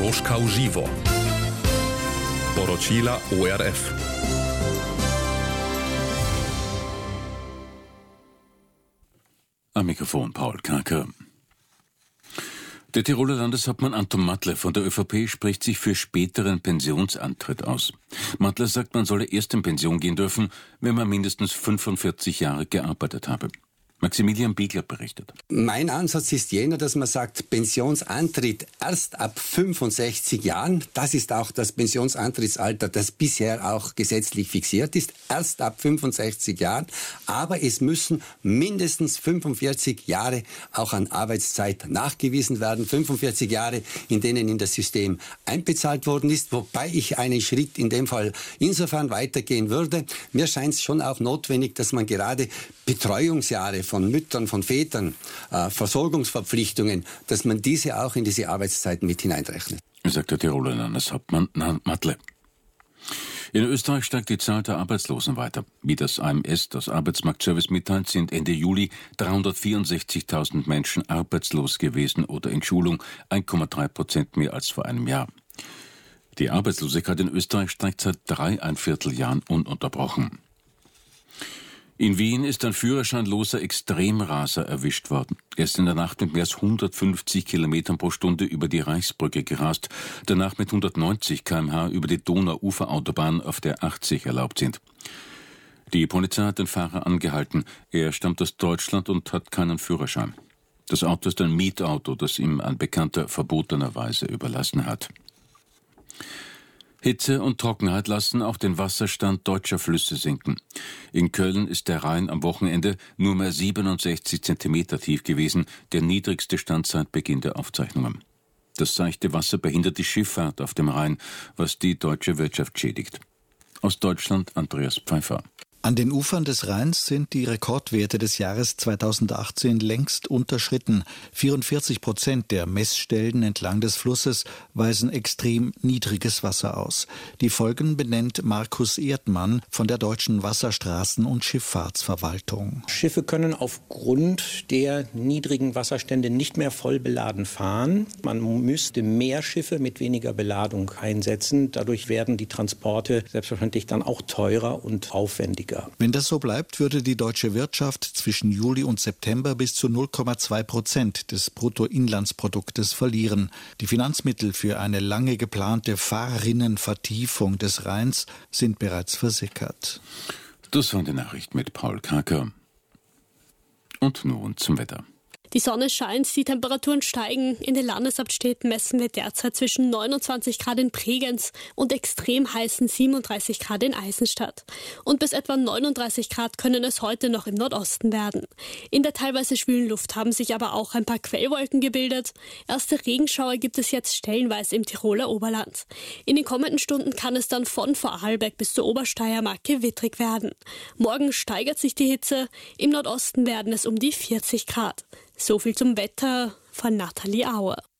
Troška v živo. Poročila ORF. Am Mikrofon Paul Karker. Der Tiroler Landeshauptmann Anton Mattler von der ÖVP spricht sich für späteren Pensionsantritt aus. Mattler sagt, man solle erst in Pension gehen dürfen, wenn man mindestens 45 Jahre gearbeitet habe. Maximilian Biegler berichtet. Mein Ansatz ist jener, dass man sagt, Pensionsantritt erst ab 65 Jahren. Das ist auch das Pensionsantrittsalter, das bisher auch gesetzlich fixiert ist. Erst ab 65 Jahren. Aber es müssen mindestens 45 Jahre auch an Arbeitszeit nachgewiesen werden. 45 Jahre, in denen in das System einbezahlt worden ist. Wobei ich einen Schritt in dem Fall insofern weitergehen würde. Mir scheint es schon auch notwendig, dass man gerade Betreuungsjahre von Müttern, von Vätern, Versorgungsverpflichtungen, dass man diese auch in diese Arbeitszeiten mit hineinrechnet. Sagt der Tiroler Landeshauptmann Mattler. In Österreich steigt die Zahl der Arbeitslosen weiter. Wie das AMS, das Arbeitsmarktservice, mitteilt, sind Ende Juli 364.000 Menschen arbeitslos gewesen oder in Schulung, 1,3% mehr als vor einem Jahr. Die Arbeitslosigkeit in Österreich steigt seit 3,25 Jahren ununterbrochen. In Wien ist ein führerscheinloser Extremraser erwischt worden. Er ist in der Nacht mit mehr als 150 Kilometern pro Stunde über die Reichsbrücke gerast, danach mit 190 km/h über die Donau-Uferautobahn, auf der 80 erlaubt sind. Die Polizei hat den Fahrer angehalten. Er stammt aus Deutschland und hat keinen Führerschein. Das Auto ist ein Mietauto, das ihm ein Bekannter verbotenerweise überlassen hat. Hitze und Trockenheit lassen auch den Wasserstand deutscher Flüsse sinken. In Köln ist der Rhein am Wochenende nur mehr 67 Zentimeter tief gewesen, der niedrigste Stand seit Beginn der Aufzeichnungen. Das seichte Wasser behindert die Schifffahrt auf dem Rhein, was die deutsche Wirtschaft schädigt. Aus Deutschland Andreas Pfeiffer. An den Ufern des Rheins sind die Rekordwerte des Jahres 2018 längst unterschritten. 44% der Messstellen entlang des Flusses weisen extrem niedriges Wasser aus. Die Folgen benennt Markus Erdmann von der Deutschen Wasserstraßen- und Schifffahrtsverwaltung. Schiffe können aufgrund der niedrigen Wasserstände nicht mehr voll beladen fahren. Man müsste mehr Schiffe mit weniger Beladung einsetzen. Dadurch werden die Transporte selbstverständlich dann auch teurer und aufwendiger. Wenn das so bleibt, würde die deutsche Wirtschaft zwischen Juli und September bis zu 0,2% des Bruttoinlandsproduktes verlieren. Die Finanzmittel für eine lange geplante Fahrrinnenvertiefung des Rheins sind bereits versickert. Das waren die Nachrichten mit Paul Karker. Und nun zum Wetter. Die Sonne scheint, die Temperaturen steigen. In den Landeshauptstädten messen wir derzeit zwischen 29 Grad in Bregenz und extrem heißen 37 Grad in Eisenstadt. Und bis etwa 39 Grad können es heute noch im Nordosten werden. In der teilweise schwülen Luft haben sich aber auch ein paar Quellwolken gebildet. Erste Regenschauer gibt es jetzt stellenweise im Tiroler Oberland. In den kommenden Stunden kann es dann von Vorarlberg bis zur Obersteiermark gewittrig werden. Morgen steigert sich die Hitze. Im Nordosten werden es um die 40 Grad. So viel zum Wetter von Nathalie Auer.